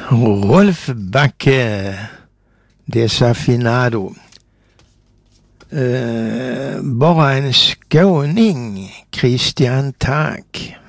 Rolf Backe Desafinado. Bara en skåning, Christian Tack.